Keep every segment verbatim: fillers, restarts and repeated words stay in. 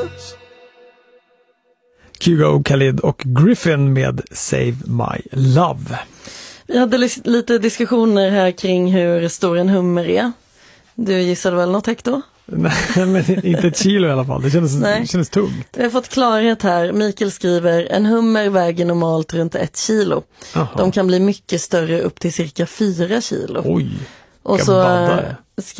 Kygo, Khalid och Griffin med Save My Love. Vi hade lite diskussioner här kring hur stor en hummer är. Du gissade väl något, Hector? Nej, men inte ett kilo i alla fall. Det känns, det känns tungt. Vi har fått klarhet här. Mikael skriver, en hummer väger normalt runt ett kilo. Aha. De kan bli mycket större, upp till cirka fyra kilo. Oj, och så baddare.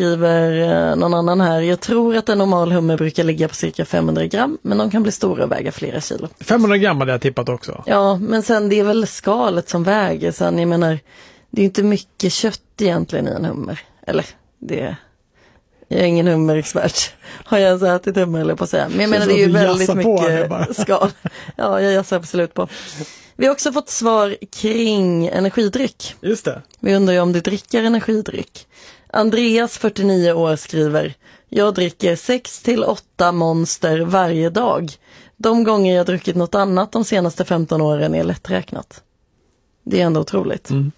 Skriver någon annan här, jag tror att en normal hummer brukar ligga på cirka femhundra gram, men de kan bli stora och väga flera kilo. femhundra gram hade jag tippat också. Ja, men sen det är väl skalet som väger. Sen jag menar, det är inte mycket kött egentligen i en hummer. Eller, det är... Jag är ingen hummerexpert. Har jag ens ätit hummer eller på att säga. Men jag menar, det är ju väldigt mycket skal. Ja, jag jassar absolut på. Vi har också fått svar kring energidryck. Just det. Vi undrar ju om du dricker energidryck. Andreas, fyrtionio år, skriver, jag dricker sex till åtta Monster varje dag. De gånger jag druckit något annat de senaste femton åren är lätträknat. Det är ändå otroligt. Mm.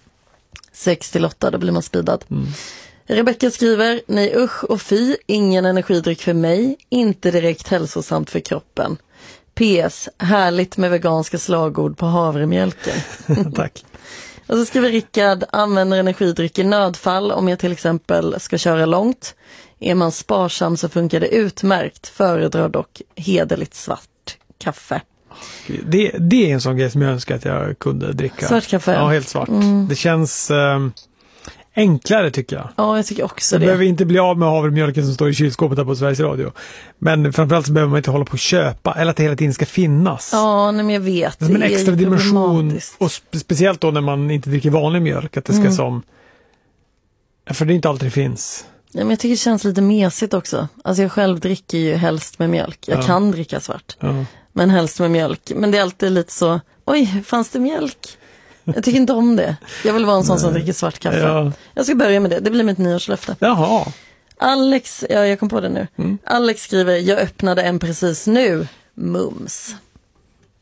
sex till åtta, då blir man speedad. Mm. Rebecca skriver, nej usch och fy, ingen energidryck för mig, inte direkt hälsosamt för kroppen. P S, härligt med veganska slagord på havremjölken. Tack. Och så skriver Rickard, använder energidryck i nödfall om jag till exempel ska köra långt. Är man sparsam så funkar det utmärkt, föredrar dock hederligt svart kaffe. Det, det är en sån grej som jag önskar att jag kunde dricka. Svart kaffe? Ja, helt svart. Mm. Det känns... Um... enklare tycker jag. Ja, jag tycker också jag det. Du behöver inte bli av med havremjölken som står i kylskåpet där på Sveriges Radio. Men framförallt så behöver man inte hålla på att köpa eller att det hela tiden ska finnas. Ja, nej, men jag vet. Det är en extra dimension. Och spe- speciellt då när man inte dricker vanlig mjölk. Att det ska mm. som... För det är inte alltid det finns. Ja, men jag tycker det känns lite mesigt också. Alltså jag själv dricker ju helst med mjölk. Jag ja. kan dricka svart. Ja. Men helst med mjölk. Men det är alltid lite så... Oj, fanns det mjölk? Jag tycker inte om det. Jag vill vara en sån Nej. som dricker svart kaffe. Ja. Jag ska börja med det. Det blir mitt nyårslöfte. Jaha. Alex, ja jag kom på det nu. Mm. Alex skriver, jag öppnade en precis nu. Mums.